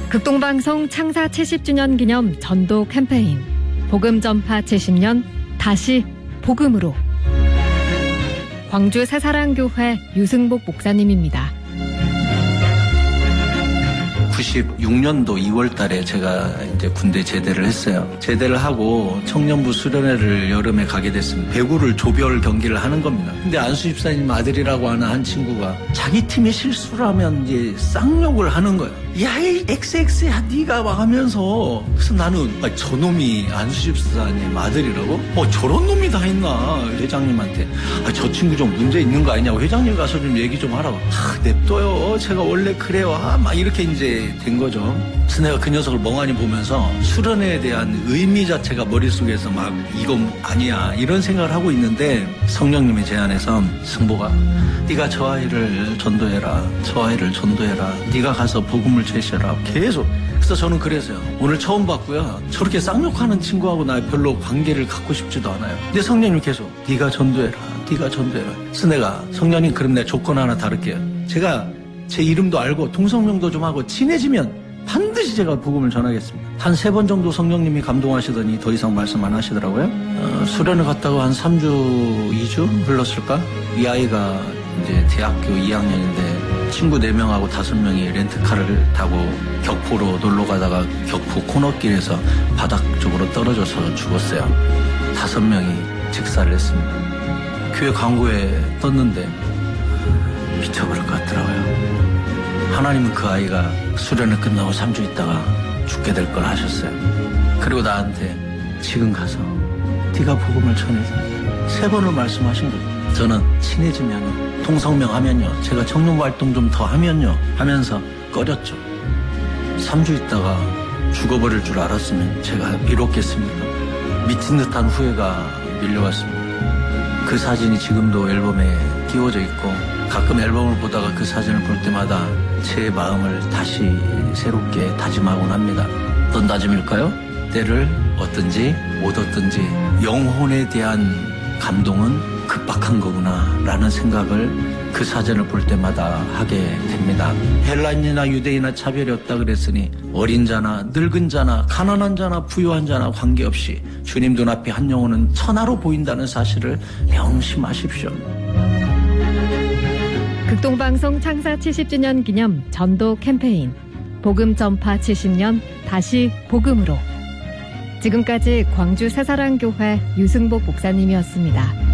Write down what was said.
극동방송 창사 70주년 기념 전도 캠페인 복음 전파 70년 다시 복음으로. 광주 새사랑교회 유승복 목사님입니다. 96년도 2월 달에 제가 이제 군대 제대를 했어요. 제대를 하고 청년부 수련회를 여름에 가게 됐습니다. 배구를 조별 경기를 하는 겁니다. 근데 안수 집사님 아들이라고 하는 한 친구가 자기 팀이 실수를 하면 이제 쌍욕을 하는 거예요. 야, 이 XX야 네가 막 하면서. 그래서 나는 저놈이 안수 집사님 아들이라고? 저런 놈이 다 있나. 회장님한테 저 친구 좀 문제 있는 거 아니냐고, 회장님 가서 좀 얘기 좀 하라고. 냅둬요, 제가 원래 그래요. 막 이렇게 이제 된 거죠. 그래서 내가 그 녀석을 멍하니 보면서 수련회에 대한 의미 자체가 머릿속에서 막 이건 아니야 이런 생각을 하고 있는데, 성령님의 제안에서 승복아, 네가 저 아이를 전도해라, 저 아이를 전도해라, 네가 가서 복음을 제시해라. 계속. 그래서 저는 그래서요, 오늘 처음 봤고요, 저렇게 쌍욕하는 친구하고 나 별로 관계를 갖고 싶지도 않아요. 근데 성령님 계속 네가 전도해라, 네가 전도해라. 그래서 내가, 성령님 그럼 내 조건 하나 다를게요. 제가 제 이름도 알고 동성명도 좀 하고 친해지면 반드시 제가 복음을 전하겠습니다. 한 3번 정도 성령님이 감동하시더니 더 이상 말씀 안 하시더라고요. 수련을 갔다가 한 3주, 2주 흘렀을까? 이 아이가 이제 대학교 2학년인데 친구 4명하고 5명이 렌트카를 타고 격포로 놀러 가다가 격포 코너길에서 바닥 쪽으로 떨어져서 죽었어요. 5명이 직사를 했습니다. 교회 광고에 떴는데 미쳐버릴 것 같더라고요. 하나님은 그 아이가 수련을 끝나고 3주 있다가 죽게 될 걸 아셨어요. 그리고 나한테 지금 가서 네가 복음을 전해서 3번을 말씀하신 거예요. 저는 친해지면, 통성명 하면요, 제가 청년부 활동 좀 더 하면요 하면서 꺼렸죠. 3주 있다가 죽어버릴 줄 알았으면 제가 미뤘겠습니까? 미친 듯한 후회가 밀려왔습니다. 그 사진이 지금도 앨범에 끼워져 있고, 가끔 앨범을 보다가 그 사진을 볼 때마다 제 마음을 다시 새롭게 다짐하곤 합니다. 어떤 다짐일까요? 때를 얻든지 못 얻든지 영혼에 대한 감동은 급박한 거구나 라는 생각을 그 사진을 볼 때마다 하게 됩니다. 헬라인이나 유대인이나 차별이 없다 그랬으니 어린 자나 늙은 자나 가난한 자나 부유한 자나 관계없이 주님 눈앞에 한 영혼은 천하로 보인다는 사실을 명심하십시오. 극동방송 창사 70주년 기념 전도 캠페인 복음 전파 70년 다시 복음으로. 지금까지 광주 새사랑교회 유승복 목사님이었습니다.